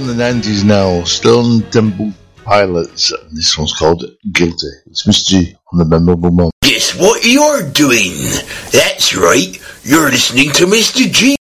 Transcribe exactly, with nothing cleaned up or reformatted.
from the nineties now, Stone Temple Pilots. And this one's called Guilty. It's Mister G on the Memorable Moment. Guess what you're doing? That's right, you're listening to Mister G.